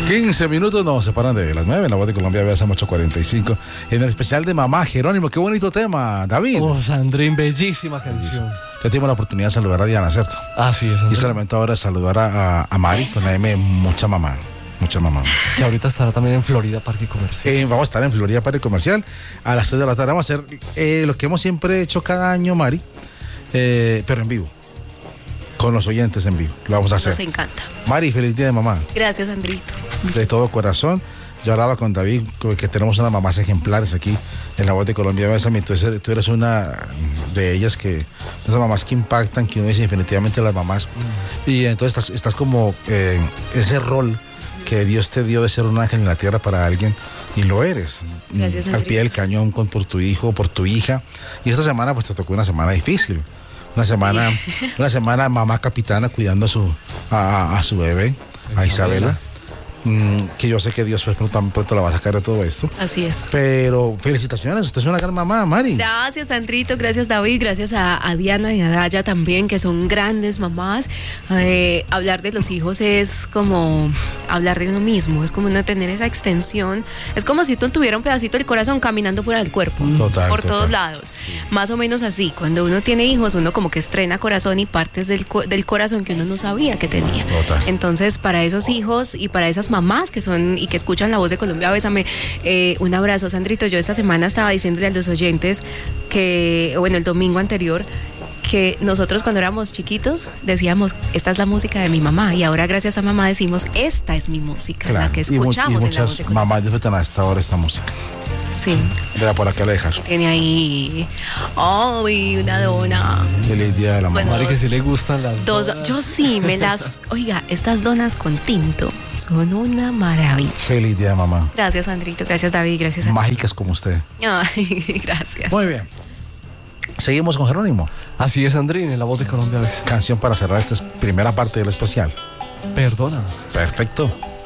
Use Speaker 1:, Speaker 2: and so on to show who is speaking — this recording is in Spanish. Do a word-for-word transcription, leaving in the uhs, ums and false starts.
Speaker 1: quince minutos nos separan de las nueve en la voz de Colombia, B S M ocho cuarenta y cinco. En el especial de Mamá Jerónimo, qué bonito tema, David.
Speaker 2: Oh, Sandrín, bellísima canción.
Speaker 1: Yo tengo la oportunidad de saludar a Diana, ¿cierto?
Speaker 2: Así es.
Speaker 1: Y solamente ahora saludar a, a, a Mari con la M, mucha mamá. Mucha mamá.
Speaker 2: Que ahorita estará también en Florida Parque Comercial.
Speaker 1: Eh, vamos a estar en Florida Parque Comercial a las tres de la tarde. Vamos a hacer eh, lo que hemos siempre hecho cada año, Mari, eh, pero en vivo. Con los oyentes en vivo. Lo vamos a hacer.
Speaker 3: Nos encanta.
Speaker 1: Mari, feliz día de mamá.
Speaker 3: Gracias, Andrito.
Speaker 1: De todo corazón. Yo hablaba con David, que tenemos unas mamás ejemplares aquí en la voz de Colombia. Entonces, tú eres una de ellas, que esas mamás que impactan, que uno dice definitivamente las mamás. Mm. Y entonces estás, estás como eh, ese rol que Dios te dio de ser un ángel en la tierra para alguien, y lo eres.
Speaker 3: Gracias,
Speaker 1: al pie del cañón con, por tu hijo, por tu hija. Y esta semana pues te tocó una semana difícil. Una semana, sí. una semana mamá capitana cuidando a su, a, a su bebé, a Isabela. Que yo sé que Dios pues, tan pronto la va a sacar de todo esto.
Speaker 3: Así es.
Speaker 1: Pero felicitaciones, usted es una gran mamá, Mari.
Speaker 3: Gracias, Andrito, gracias, David, gracias a, a Diana y a Daya también, que son grandes mamás. Eh, hablar de los hijos es como hablar de uno mismo, es como no tener esa extensión. Es como si tú tuviera un pedacito del corazón caminando fuera del cuerpo,
Speaker 1: total,
Speaker 3: por
Speaker 1: total.
Speaker 3: todos lados. Sí. Más o menos así, cuando uno tiene hijos, uno como que estrena corazón y partes del, del corazón que uno no sabía que tenía.
Speaker 1: Total.
Speaker 3: Entonces, para esos hijos y para esas mamás mamás que son y que escuchan la voz de Colombia, bésame, eh, un abrazo, Sandrito. Yo esta semana estaba diciéndole a los oyentes que, bueno, el domingo anterior, que nosotros cuando éramos chiquitos decíamos, esta es la música de mi mamá, y ahora gracias a mamá decimos, esta es mi música, claro, la que escuchamos.
Speaker 1: Y, mu- y
Speaker 3: en la voz de
Speaker 1: muchas mamás disfrutan hasta ahora esta música.
Speaker 3: Sí.
Speaker 1: Vea por acá le dejas.
Speaker 3: Tiene ahí, oh, y una dona.
Speaker 1: Feliz día de la mamá.
Speaker 2: Bueno, Mari, que sí le gustan las
Speaker 3: dos. Donas. Yo sí me las, oiga, estas donas con tinto son una maravilla.
Speaker 1: Feliz día de mamá.
Speaker 3: Gracias, Andrito, gracias, David, gracias a
Speaker 1: Mágicas como usted.
Speaker 3: Ay, gracias.
Speaker 1: Muy bien. Seguimos con Jerónimo.
Speaker 2: Así es, Sandrín, en la voz de Colombia.
Speaker 1: Canción para cerrar esta primera parte del especial.
Speaker 2: Perdona.
Speaker 1: Perfecto.